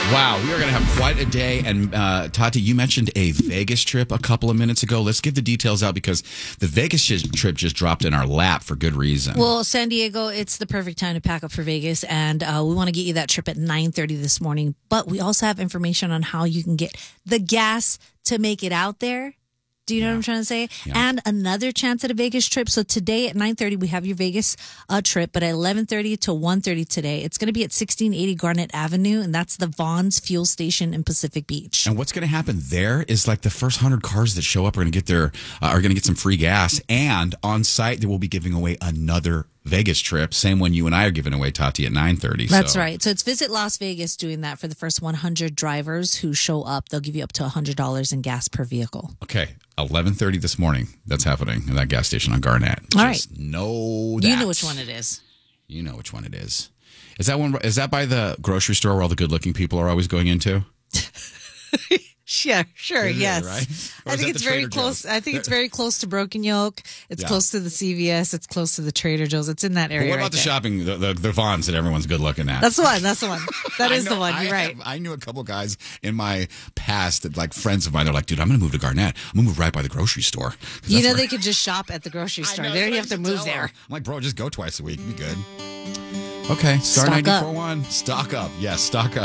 Wow, we are going to have quite a day. And Tati, you mentioned a Vegas trip a couple of minutes ago. Let's get the details out because the Vegas trip just dropped in our lap for good reason. Well, San Diego, it's the perfect time to pack up for Vegas. And we want to get you that trip at 9:30 this morning. But we also have information on how you can get the gas to make it out there. Do you know what I'm trying to say? Yeah. And another chance at a Vegas trip. So today at 9:30, we have your Vegas trip. But at 11:30 to 1:30 today, it's going to be at 1680 Garnet Avenue. And that's the Vaughn's Fuel Station in Pacific Beach. And what's going to happen there is like the first 100 cars that show up are going to get some free gas. And on site, they will be giving away another Vegas trip, same one you and I are giving away, Tati, at 9:30. That's right. So it's Visit Las Vegas doing that for the first 100 drivers who show up. They'll give you up to $100 in gas per vehicle. Okay, 11:30 this morning. That's happening at that gas station on Garnett. All right. Just know that. You know which one it is. You know which one it is. Is that one? Is that by the grocery store where all the good-looking people are always going into? Yeah, sure, Is it, yes. right? Or I is think that it's the very Trader close. Joe's? I think it's very close to Broken Yoke. It's Yeah. close to the CVS. It's close to the Trader Joe's. It's in that area. But what about right the there. shopping, the Vons that everyone's good looking at? That's the one. That's the one. That is I know- the one. You're right. I knew a couple guys in my past that, like friends of mine, they're like, dude, I'm going to move to Garnett. I'm going to move right by the grocery store. 'Cause You that's know where- they could just shop at the grocery I store. know, They don't that's have to what I move used to tell there. her. I'm like, bro, just go twice a week. Be good. Okay, star Stock up. 94.1. Stock up. Yes, stock up.